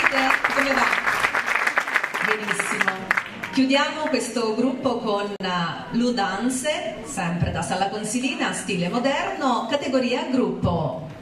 Come va? Benissimo. Chiudiamo questo gruppo con Lu Dance, sempre da Sala Consilina, stile moderno, categoria gruppo